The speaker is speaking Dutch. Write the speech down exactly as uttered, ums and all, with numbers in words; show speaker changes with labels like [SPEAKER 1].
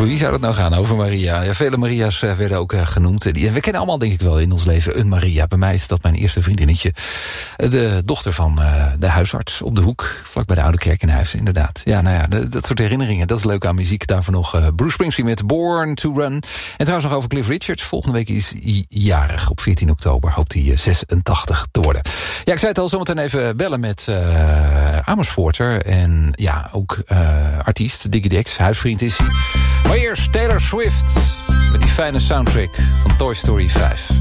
[SPEAKER 1] Over wie zou het nou gaan? Over Maria. Ja, vele Maria's werden ook uh, genoemd. Die, we kennen allemaal denk ik wel in ons leven een Maria. Bij mij is dat mijn eerste vriendinnetje. De dochter van uh, de huisarts op de hoek. Vlak bij de Oude Kerk in Huizen, inderdaad. Ja, nou ja, de, dat soort herinneringen. Dat is leuk aan muziek. Daarvoor nog uh, Bruce Springsteen met Born to Run. En trouwens nog over Cliff Richard. Volgende week is hij jarig. Op veertien oktober hoopt hij uh, zesentachtig te worden. Ja, ik zei het al, zometeen even bellen met uh, Amersfoorter. En ja, ook uh, artiest, Diggy Dex. Huisvriend is hij. Maar eerst Taylor Swift met die fijne soundtrack van Toy Story vijf.